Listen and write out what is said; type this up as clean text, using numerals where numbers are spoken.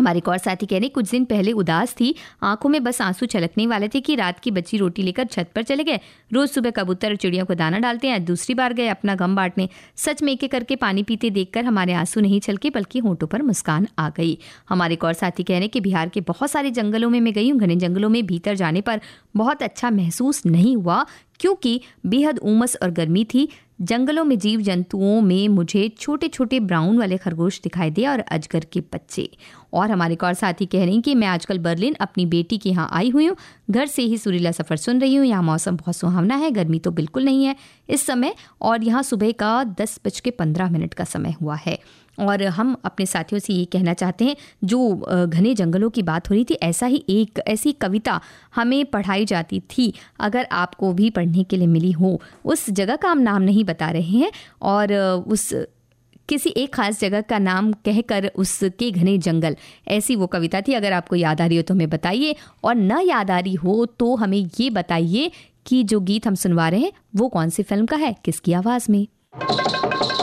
हमारे एक और साथी कह रहे कुछ दिन पहले उदास थी, आंखों में बस आंसू छलकने वाले थे कि रात की बची रोटी लेकर छत पर चले गए। रोज सुबह कबूतर और चिड़ियों को दाना डालते हैं, दूसरी बार गए अपना गम बांटने। सच में एक एक करके पानी पीते देखकर हमारे आंसू नहीं छलके बल्कि होंठों पर मुस्कान आ गई। हमारे एक और साथी कह रहे कि बिहार के बहुत सारे जंगलों में मैं गई हूँ, घने जंगलों में भीतर जाने पर बहुत अच्छा महसूस नहीं हुआ क्योंकि बेहद उमस और गर्मी थी। जंगलों में जीव जंतुओं में मुझे छोटे छोटे ब्राउन वाले खरगोश दिखाई दिए और अजगर के बच्चे। और हमारे एक और साथी कह रही हैं कि मैं आजकल बर्लिन अपनी बेटी के यहाँ आई हुई हूँ, घर से ही सुरीला सफ़र सुन रही हूँ। यहाँ मौसम बहुत सुहावना है, गर्मी तो बिल्कुल नहीं है इस समय, और यहाँ सुबह का 10:15 का समय हुआ है। और हम अपने साथियों से ये कहना चाहते हैं, जो घने जंगलों की बात हो रही थी, ऐसी कविता हमें पढ़ाई जाती थी, अगर आपको भी पढ़ने के लिए मिली हो। उस जगह का हम नाम नहीं बता रहे हैं और उस किसी एक खास जगह का नाम कहकर उसके घने जंगल, ऐसी वो कविता थी। अगर आपको याद आ रही हो तो हमें बताइए, और न याद आ रही हो तो हमें ये बताइए कि जो गीत हम सुनवा रहे हैं वो कौन सी फिल्म का है, किसकी आवाज़ में।